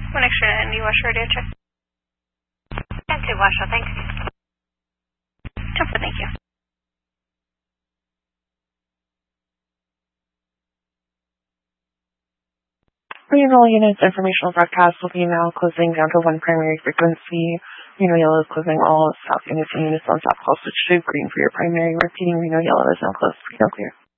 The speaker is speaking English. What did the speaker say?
One extra and you wash radio check. And 2 wash, thanks. Jumper, thank you. Regional units informational broadcast will be now closing down to 1 primary frequency. Reno Yellow is closing all South units and units on South Call switch to green for your primary. Repeating, Reno Yellow is now closed. Reno clear.